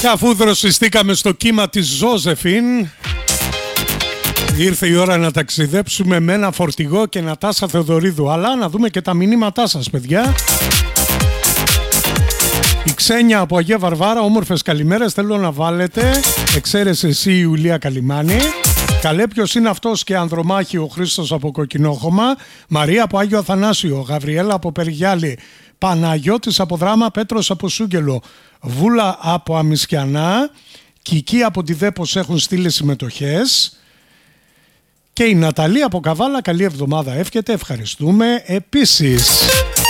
Και αφού δροσιστήκαμε στο κύμα της Ζώζεφιν, ήρθε η ώρα να ταξιδέψουμε με ένα φορτηγό και Νατάσα Θεοδωρίδου. Αλλά να δούμε και τα μηνύματά σας, παιδιά. Η Ξένια από Αγία Βαρβάρα, όμορφες καλημέρες. Θέλω να βάλετε εξαίρεση εσύ η Ιουλία Καλιμάνη. Καλέ, ποιος είναι αυτός και Ανδρομάχη ο Χρήστος από Κοκκινόχωμα. Μαρία από Άγιο Αθανάσιο. Γαβριέλα από Περιγιάλη. Παναγιώτης από Δράμα. Πέτρος από Σούγκελο. Βούλα από Αμισκιανά. Κική από τη Δέπος έχουν στείλει συμμετοχές. Και η Ναταλή από Καβάλα. Καλή εβδομάδα εύχεται. Ευχαριστούμε επίσης.